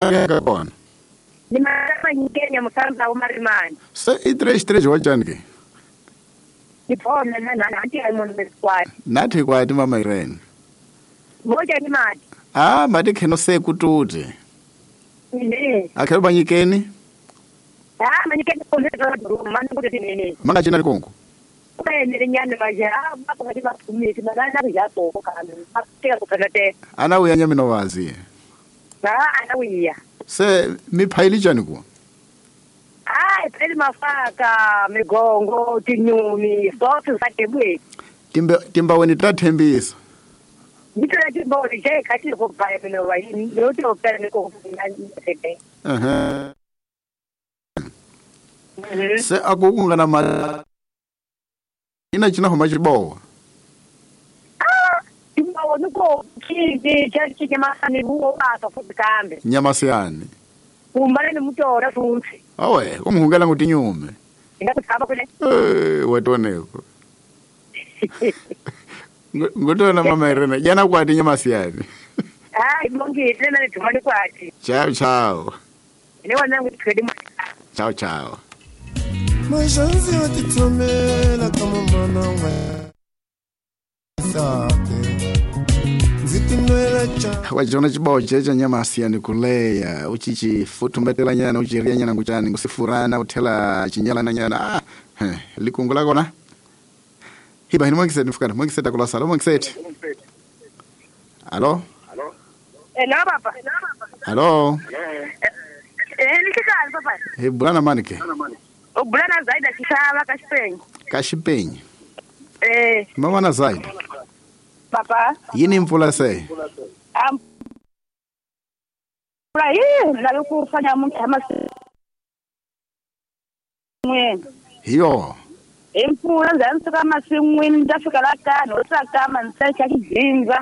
ka kona ni mara nyikenya musamba umarimani se i3 wa jani ke ibona na anti ayimona besquad nathi kwathi mama Irene moja ni mati mati kheno se kututi ne akhelo banyikeni manyikeni ko mani kuti nini manga china likongo ni lenyane baja ba di ba kumiti magana ya to kana akuteka kukanate ana uyanya mina wazi ana uya se mi phayili jani ku pheli mafaka migongo tinyumi sote satebwe timba weni tathembisa ngitela timboni je khathi ko baya mina wayini yothi opela ko ngani se akukungana ma ina china homa chibowa timbawo niko kidi chike masani buwo basa futhi kambe nyamasiyani umbale ni mutora futhi awe umhungela ngutinyume ngakuthaba kule wetoneko ngotona mama Irene jana kwati nyamasiyani ibongile na tumani kwati ciao ne wana ngitkhedi ciao Majanzi watitomela kama mwana wa sate zitinwela cha wajona chibawo checha nyamasiyani kuleya uchichi futumbetela nyana uchiria nyana nguchani ngusifurana uthela chinyala nyana likungula kona hiba hini mwengisete kula sala mwengisete alo papa alo likikali papa bulana manike ubulana zaida kisaba kashipenyi mama na zaida papa yini mvula se nalokufanya umuntu hiyo imfula zansuka masimwini ndafika latano usakama nsecha kidinza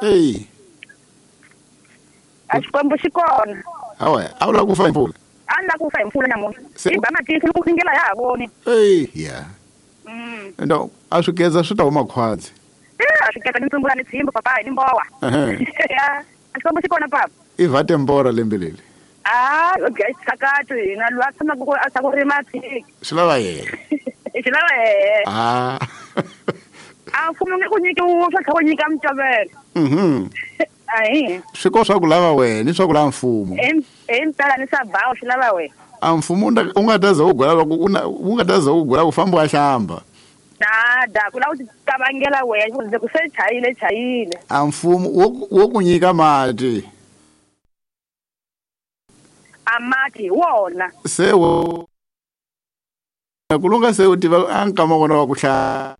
axikwembu xikona awe awula kufa imfula anda kufa imfula namuntlha ibamatisi lokuzingela yavoni ya ndo aswigeza swi ta huma khwatsi aswigeza ni ntumbula ni tshimba papa ni mbowa axikwembu xikona papa ivhate mbora lembe leli sakatu hina lwa tshamaku asa ku rima tshiki swi lava yena swi lava mfumo nge ku nyiki wuswa tlha ku nyika micovelo swi ko swa ku lava wena i swa ku lava mfumo impela ni sabawu swi lava wena mfumo u nga ta za u gula ku famba wa hlamba nada ku lava ku tikavangela wena ku se chayile mfumo wo ku nyika mati amati wona se wo kulunga se u tiva ankama kona wa ku hlamba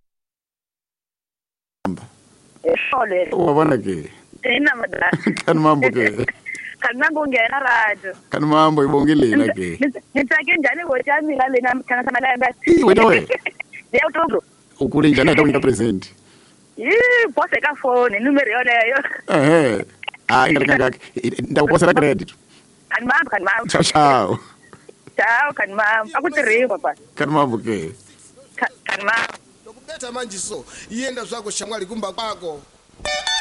wa vona ke ina madala kan mambo ke kanangu ngena radio kan mambo ibongilena ke nitsake njani ngothi mina lena mthana samalamba wena we ya utolo ukule njani ata unika present bose ka phone numero yoleyo ingakangaka ndakuposela credit kan mambo ciao kan mambo akutirhi papa kan mambo ke kan mambo lokubetha manje so yenda zwakho shamwali kumba kwakho